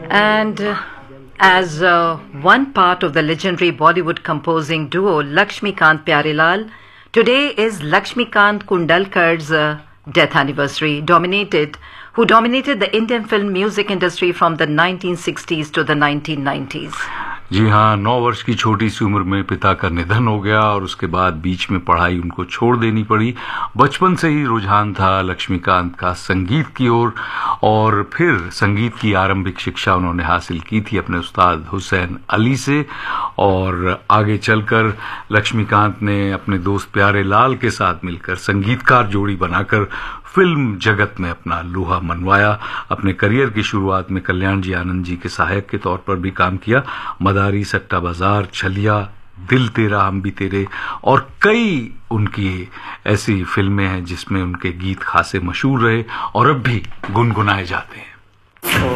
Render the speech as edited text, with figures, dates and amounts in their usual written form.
And as one part of the legendary Bollywood composing duo Lakshmikant Pyarelal, today is Lakshmikant Kundalkar's death anniversary, who dominated the Indian film music industry from the 1960s to the 1990s. जी हाँ, 9 वर्ष की छोटी सी उम्र में पिता का निधन हो गया और उसके बाद बीच में पढ़ाई उनको छोड़ देनी पड़ी। बचपन से ही रुझान था लक्ष्मीकांत का संगीत की ओर और फिर संगीत की आरंभिक शिक्षा उन्होंने हासिल की थी अपने उस्ताद हुसैन अली से और आगे चलकर लक्ष्मीकांत ने अपने दोस्त प्यारेलाल के साथ मिलकर संगीतकार जोड़ी बनाकर फिल्म जगत में अपना लोहा मनवाया। अपने करियर की शुरुआत में कल्याण जी आनंद जी के सहायक के तौर पर भी काम किया। मदारी, सट्टा बाजार, छलिया, दिल तेरा, हम भी तेरे और कई उनकी ऐसी फिल्में हैं जिसमें उनके गीत खासे मशहूर रहे और अब भी गुनगुनाए जाते हैं।